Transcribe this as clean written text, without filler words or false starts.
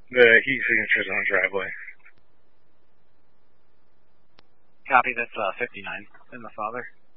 The heat signature's on the driveway. Copy, that's 59. And the father.